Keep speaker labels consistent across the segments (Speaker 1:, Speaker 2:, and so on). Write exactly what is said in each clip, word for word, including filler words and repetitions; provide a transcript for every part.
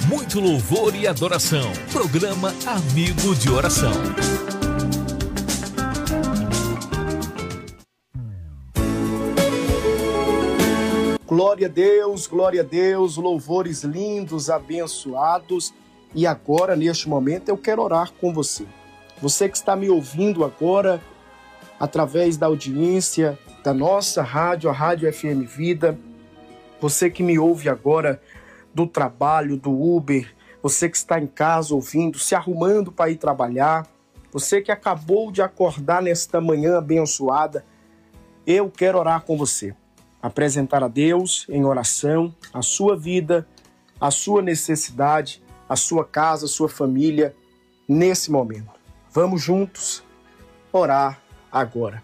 Speaker 1: muito louvor e adoração. Programa Amigo de Oração.
Speaker 2: Glória a Deus, glória a Deus, louvores lindos, abençoados. E agora, neste momento, eu quero orar com você. Você que está me ouvindo agora, através da audiência da nossa rádio, a Rádio F M Vida. Você que me ouve agora do trabalho, do Uber. Você que está em casa ouvindo, se arrumando para ir trabalhar. Você que acabou de acordar nesta manhã abençoada. Eu quero orar com você. Apresentar a Deus em oração a sua vida, a sua necessidade, a sua casa, a sua família, nesse momento. Vamos juntos orar agora.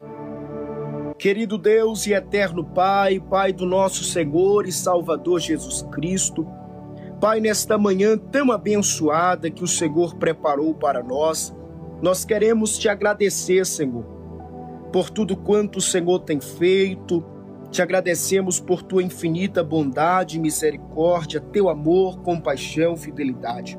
Speaker 2: Querido Deus e eterno Pai, Pai do nosso Senhor e Salvador Jesus Cristo, Pai, nesta manhã tão abençoada que o Senhor preparou para nós, nós queremos te agradecer, Senhor, por tudo quanto o Senhor tem feito. Te agradecemos por tua infinita bondade, misericórdia, teu amor, compaixão, fidelidade.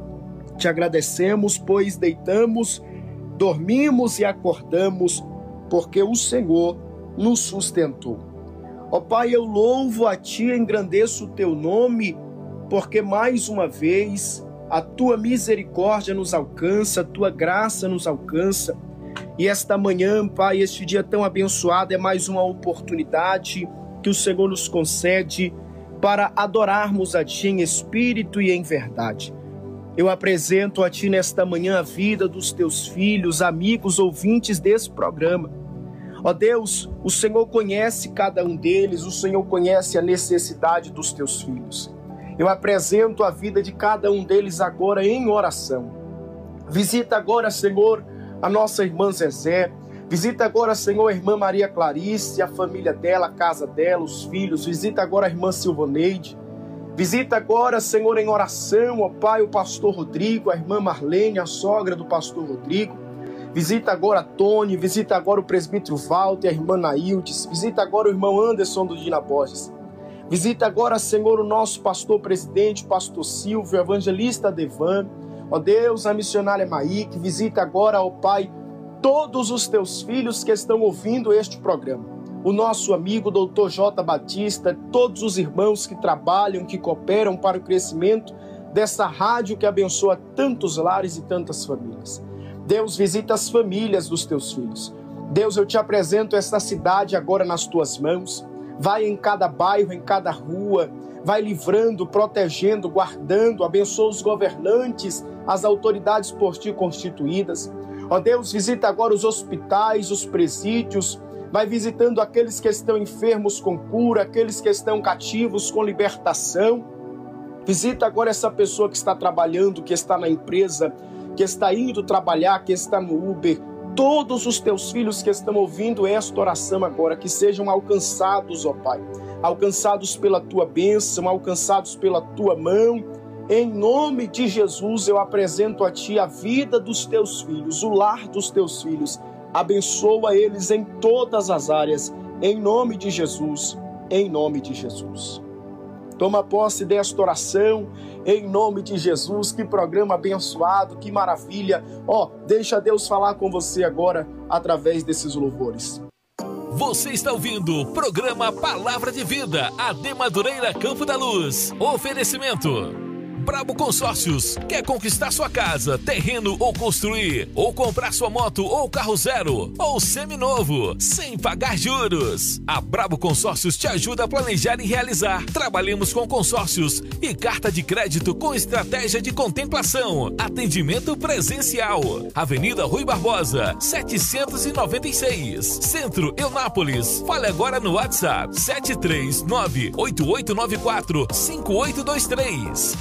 Speaker 2: Te agradecemos, pois deitamos, dormimos e acordamos, porque o Senhor nos sustentou. Ó Pai, eu louvo a Ti, engrandeço o Teu nome, porque mais uma vez a Tua misericórdia nos alcança, a Tua graça nos alcança. E esta manhã, Pai, este dia tão abençoado é mais uma oportunidade que o Senhor nos concede para adorarmos a Ti em espírito e em verdade. Eu apresento a Ti nesta manhã a vida dos Teus filhos, amigos, ouvintes desse programa. Ó Deus, o Senhor conhece cada um deles, o Senhor conhece a necessidade dos Teus filhos. Eu apresento a vida de cada um deles agora em oração. Visita agora, Senhor, a nossa irmã Zezé. Visita agora, Senhor, a irmã Maria Clarice, a família dela, a casa dela, os filhos. Visita agora a irmã Silvaneide. Visita agora, Senhor, em oração, ó Pai, o pastor Rodrigo, a irmã Marlene, a sogra do pastor Rodrigo. Visita agora a Tony, visita agora o presbítero Walter, a irmã Naildes. Visita agora o irmão Anderson do Dina Borges. Visita agora, Senhor, o nosso pastor presidente, pastor Silvio, o evangelista Devan. Ó Deus, a missionária Maíque, visita agora, ó Pai, todos os teus filhos que estão ouvindo este programa. O nosso amigo doutor J. Batista, todos os irmãos que trabalham, que cooperam para o crescimento dessa rádio que abençoa tantos lares e tantas famílias. Deus, visita as famílias dos teus filhos. Deus, eu te apresento esta cidade agora nas tuas mãos. Vai em cada bairro, em cada rua, vai livrando, protegendo, guardando, abençoa os governantes, as autoridades por ti constituídas. Ó Deus, visita agora os hospitais, os presídios, vai visitando aqueles que estão enfermos com cura, aqueles que estão cativos com libertação. Visita agora essa pessoa que está trabalhando, que está na empresa, que está indo trabalhar, que está no Uber. Todos os teus filhos que estão ouvindo esta oração agora, que sejam alcançados, ó Pai, alcançados pela tua bênção, alcançados pela tua mão. Em nome de Jesus, eu apresento a Ti a vida dos Teus filhos, o lar dos Teus filhos. Abençoa eles em todas as áreas, em nome de Jesus, em nome de Jesus. Toma posse desta oração, em nome de Jesus. Que programa abençoado, que maravilha. Ó, oh, deixa Deus falar com você agora, através desses louvores.
Speaker 1: Você está ouvindo o programa Palavra de Vida, A D Madureira Campo da Luz. Oferecimento Brabo Consórcios. Quer conquistar sua casa, terreno ou construir? Ou comprar sua moto ou carro zero? Ou seminovo, sem pagar juros? A Brabo Consórcios te ajuda a planejar e realizar. Trabalhamos com consórcios e carta de crédito com estratégia de contemplação. Atendimento presencial. Avenida Rui Barbosa, setecentos e noventa e seis. Centro Eunápolis. Fale agora no WhatsApp sete três nove, oito oito nove quatro, cinco oito dois três.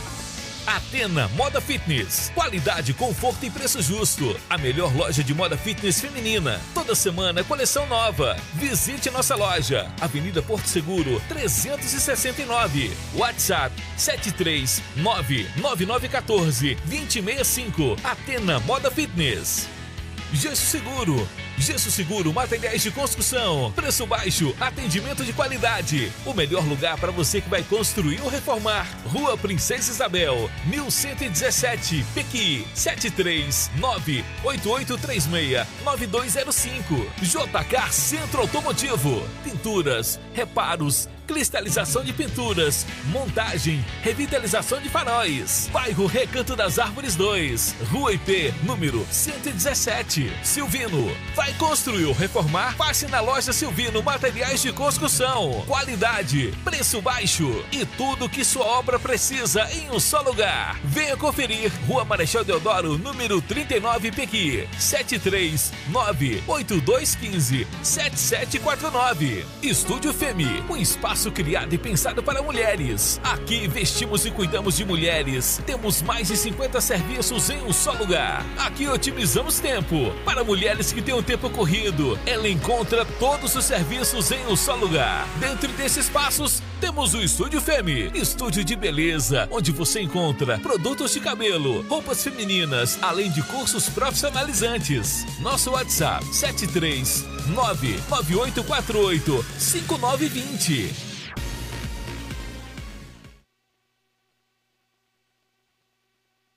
Speaker 1: Atena Moda Fitness. Qualidade, conforto e preço justo. A melhor loja de moda fitness feminina. Toda semana, coleção nova. Visite nossa loja. Avenida Porto Seguro, trezentos e sessenta e nove. WhatsApp sete três nove, nove nove um quatro, dois zero seis cinco. Atena Moda Fitness. Gesso Seguro. Gesso Seguro, materiais de construção, preço baixo, atendimento de qualidade. O melhor lugar para você que vai construir ou reformar. Rua Princesa Isabel, mil cento e dezessete, Pequi, sete três nove, oito oito três seis, nove dois zero cinco. J K Centro Automotivo. Pinturas, reparos, cristalização de pinturas, montagem, revitalização de faróis. Bairro Recanto das Árvores dois, Rua I P, número cento e dezessete. Silvino, vai construir ou reformar? Passe na loja Silvino Materiais de Construção. Qualidade, preço baixo e tudo que sua obra precisa em um só lugar. Venha conferir. Rua Marechal Deodoro, número trinta e nove, Pequi, sete três nove, oito dois um cinco, sete sete quatro nove. Estúdio Femi, um espaço criado e pensado para mulheres. Aqui vestimos e cuidamos de mulheres. Temos mais de cinquenta serviços em um só lugar. Aqui otimizamos tempo. Para mulheres que têm o tempo corrido, ela encontra todos os serviços em um só lugar. Dentro desses espaços, temos o Estúdio Femi, estúdio de beleza, onde você encontra produtos de cabelo, roupas femininas, além de cursos profissionalizantes. Nosso WhatsApp sete três nove, nove oito quatro oito, cinco nove dois zero.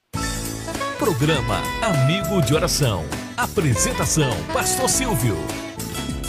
Speaker 1: Programa Amigo de Oração. Apresentação: Pastor Silvio.